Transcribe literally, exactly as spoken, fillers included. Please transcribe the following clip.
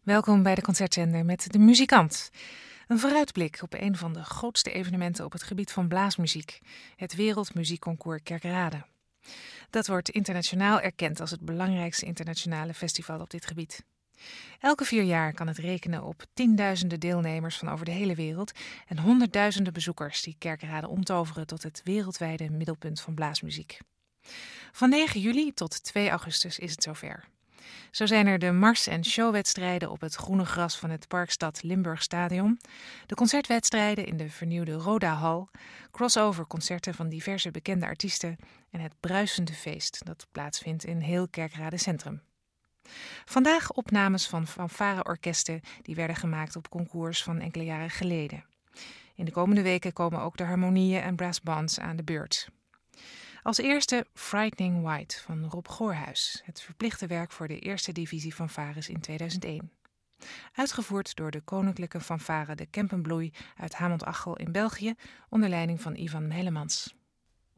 Welkom bij de Concertzender met De Muzikant. Een vooruitblik op een van de grootste evenementen op het gebied van blaasmuziek, het Wereldmuziekconcours Kerkrade. Dat wordt internationaal erkend als het belangrijkste internationale festival op dit gebied. Elke vier jaar kan het rekenen op tienduizenden deelnemers van over de hele wereld en honderdduizenden bezoekers die Kerkrade omtoveren tot het wereldwijde middelpunt van blaasmuziek. Van negen juli tot twee augustus is het zover. Zo zijn er de mars- en showwedstrijden op het groene gras van het Parkstad Limburg Stadion, de concertwedstrijden in de vernieuwde Roda-hal, crossover-concerten van diverse bekende artiesten en het bruisende feest dat plaatsvindt in heel Kerkrade Centrum. Vandaag opnames van fanfare-orkesten die werden gemaakt op concours van enkele jaren geleden. In de komende weken komen ook de harmonieën en brassbands aan de beurt. Als eerste Frightening White van Rob Goorhuis, het verplichte werk voor de eerste divisie fanfares in tweeduizend één. Uitgevoerd door de Koninklijke Fanfare de Kempenbloei uit Hamont-Achel in België onder leiding van Ivan Hellemans.